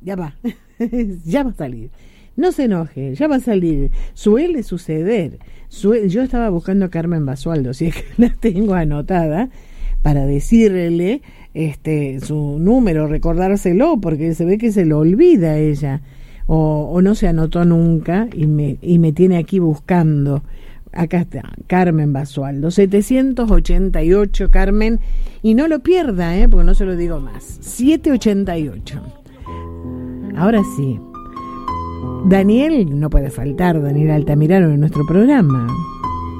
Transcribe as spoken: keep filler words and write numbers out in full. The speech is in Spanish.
ya va, ya va a salir. No se enoje, ya va a salir. Suele suceder. Suele, yo estaba buscando a Carmen Basualdo, si es que la tengo anotada, para decirle este su número, recordárselo, porque se ve que se lo olvida ella, o, o no se anotó nunca y me, y me tiene aquí buscando. Acá está, Carmen Basualdo, setecientos ochenta y ocho, Carmen, y no lo pierda, ¿eh? Porque no se lo digo más, setecientos ochenta y ocho. Ahora sí, Daniel, no puede faltar, Daniel Altamirano en nuestro programa.